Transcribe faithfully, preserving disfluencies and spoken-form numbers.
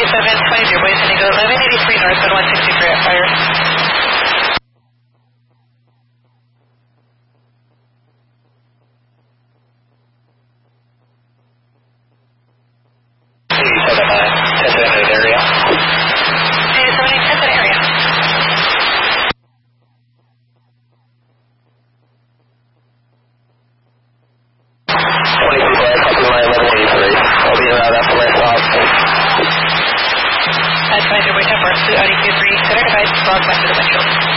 seven twenty, your boys going to go eleven eighty-three north and one sixty-three at fire. eighty-seven nine, ten to area. eighty-seven eight, ten to area. twenty-two five, copy line eleven eighty-three. I'll be around after my stop. Advise your boy ten four, Blue Audi Q three, center device, log back to the windshield.